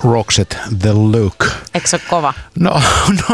Roxette The Look. Eikö se ole kova? No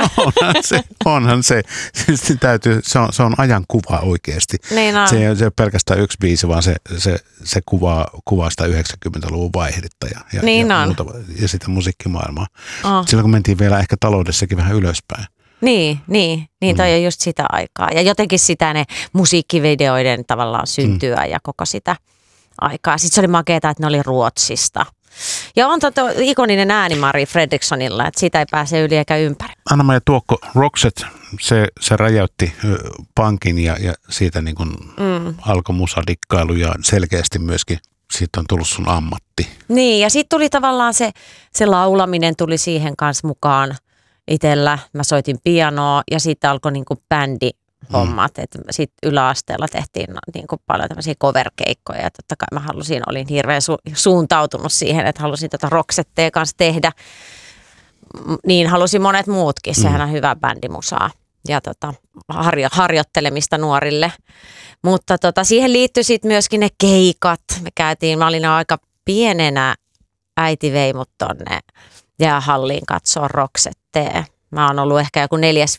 onhan se. Siis se on ajankuva oikeasti. Niin on. Se ei ole pelkästään yksi biisi, vaan se kuvaa sitä 90-luvun vaihdetta ja muuta, ja sitä musiikkimaailmaa. Silloin kun mentiin vielä ehkä taloudessakin vähän ylöspäin. Niin, toi on just sitä aikaa. Ja jotenkin sitä ne musiikkivideoiden tavallaan syntyä ja koko sitä aikaa. Sitten se oli makeeta, että ne oli Ruotsista. Ja on ikoninen ääni Mari Fredrikssonilla, että siitä ei pääse yli eikä ympäri. Anna-Maija Tuokko, Roxette, se räjäytti punkin ja siitä niin kuin alkoi musadikkailu ja selkeästi myöskin siitä on tullut sun ammatti. Niin, ja sitten tuli tavallaan se laulaminen tuli siihen kanssa mukaan itsellä. Mä soitin pianoa ja sitten alkoi niin kuin bändihommat. Sitten yläasteella tehtiin niin kuin paljon tämmöisiä cover-keikkoja ja totta kai mä olin hirveän suuntautunut siihen, että halusin Roxettea kanssa tehdä. Niin halusin monet muutkin, sehän on hyvä bändimusaa ja harjoittelemista nuorille. Mutta siihen liittyi sitten myöskin ne keikat. Mä olin aika pienenä, äiti vei mut tonne jäähalliin katsoa Roxettea. Mä oon ollut ehkä joku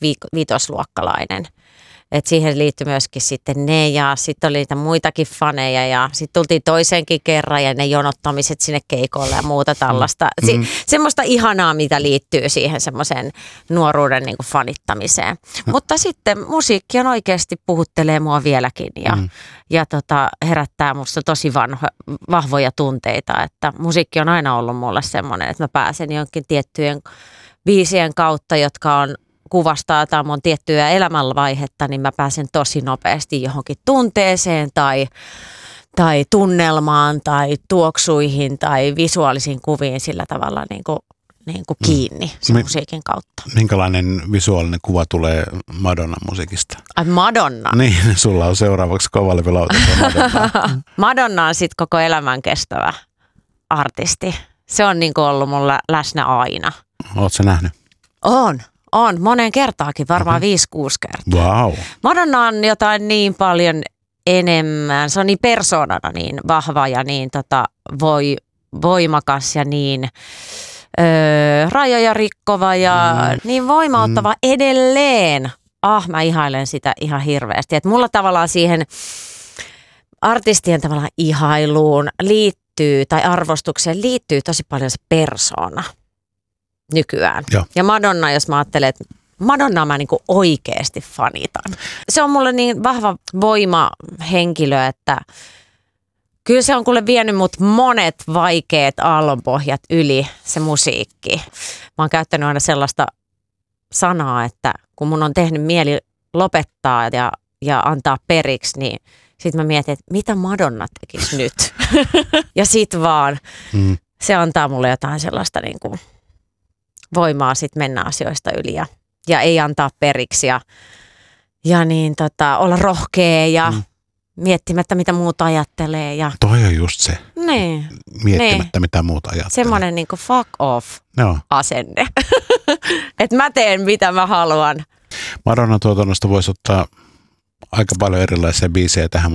4.-5. Et siihen liittyi myöskin sitten ne ja sitten oli niitä muitakin faneja ja sitten tultiin toisenkin kerran ja ne jonottamiset sinne keikolle ja muuta tällaista. Semmoista ihanaa, mitä liittyy siihen semmoiseen nuoruuden niin kuin fanittamiseen. Mutta sitten musiikki on oikeasti puhuttelee mua vieläkin ja herättää musta tosi vahvoja tunteita. Että musiikki on aina ollut mulle semmoinen, että mä pääsen jonkin tiettyjen biisien kautta, jotka kuvastaa jotain mun tiettyä elämänvaihetta, niin mä pääsen tosi nopeasti johonkin tunteeseen tai tunnelmaan tai tuoksuihin tai visuaalisiin kuviin sillä tavalla niin kuin kiinni sen musiikin kautta. Minkälainen visuaalinen kuva tulee Madonnan musiikista? Madonna? Niin, sulla on seuraavaksi kovalevylautasella Madonna. Madonna on sitten koko elämän kestävä artisti. Se on niin kuin ollut mulla läsnä aina. Ootko sä nähnyt? On, monen kertaakin, varmaan 5-6 kertaa. Wow. Madonna on jotain niin paljon enemmän, se on niin persoonana niin vahva ja niin voimakas ja niin rajoja rikkova ja niin voimauttava edelleen. Mä ihailen sitä ihan hirveästi. Et mulla tavallaan siihen artistien tavallaan ihailuun liittyy tai arvostukseen liittyy tosi paljon se persoona nykyään. Joo. Ja Madonna, jos mä ajattelen, että Madonnaa mä niinku oikeasti fanitan. Se on mulle niin vahva voimahenkilö, että kyllä se on kuule vienyt mut monet vaikeat aallonpohjat yli se musiikki. Mä oon käyttänyt aina sellaista sanaa, että kun mun on tehnyt mieli lopettaa ja antaa periksi, niin sit mä mietin, että mitä Madonna tekisi nyt. Ja sit vaan se antaa mulle jotain sellaista niinku voimaa sit mennä asioista yli ja ei antaa periksi ja niin olla rohkea ja miettimättä mitä muuta ajattelee. Ja toi on just se. Niin. Miettimättä mitä muuta ajattelee. Semmoinen niinku fuck off asenne. Että mä teen mitä mä haluan. Madonnan tuotannosta voisi ottaa aika paljon erilaisia biisejä tähän,